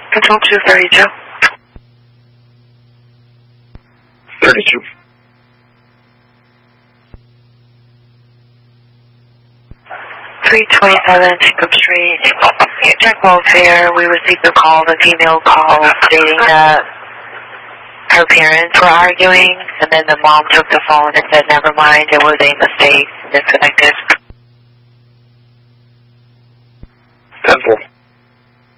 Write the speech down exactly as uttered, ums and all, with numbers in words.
Control two thirty-two. thirty-two. three twenty-seven Jacob Street. Check welfare. We received a call, a female call, stating that her parents were arguing, and then the mom took the phone and said, never mind, it was a mistake, disconnected. ten four.